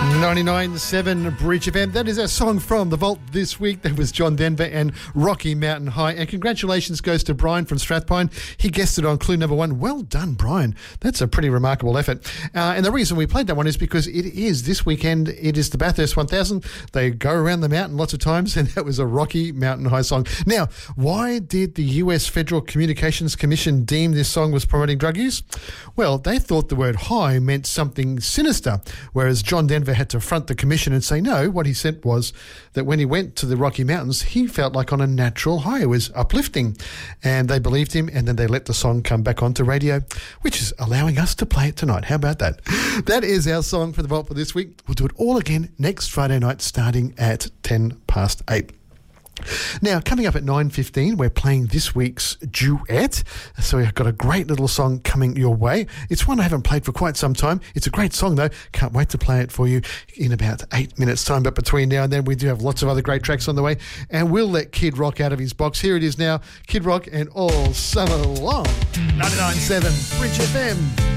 99.7 Bridge FM. That is our song from The Vault this week. That was John Denver and Rocky Mountain High. And congratulations goes to Brian from Strathpine. He guessed it on clue number 1. Well done, Brian. That's a pretty remarkable effort. And the reason we played that one is because it is this weekend. It is the Bathurst 1000. They go around the mountain lots of times, and that was a Rocky Mountain High song. Now, why did the US Federal Communications Commission deem this song was promoting drug use? Well, they thought the word high meant something sinister, whereas John Denver had to front the commission and say no. What he said was that when he went to the Rocky Mountains, he felt like on a natural high. It was uplifting, and they believed him, and then they let the song come back onto radio, which is allowing us to play it tonight. How about that? That is our song for the Vault for this week. We'll do it all again next Friday night starting at 8:10. Now, coming up at 9:15, we're playing this week's duet. So we've got a great little song coming your way. It's one I haven't played for quite some time. It's a great song, though. Can't wait to play it for you in about 8 minutes' time. But between now and then, we do have lots of other great tracks on the way. And we'll let Kid Rock out of his box. Here it is now, Kid Rock and All Summer Long. 99.7 Bridge FM.